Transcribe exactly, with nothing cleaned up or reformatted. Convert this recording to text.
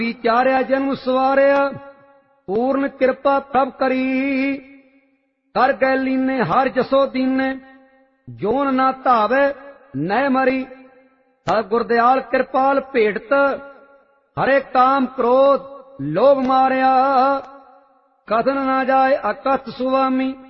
विचार्या जन्म सवारिया पूर्ण कृपा प्रभ करी। कर गए लीने हर जसो दीने जोन ना धावे नय मरी। सत गुरदयाल कृपाल भेटत हरे काम क्रोध लोभ मारिया। कथन ना जाए अकथ सुवामी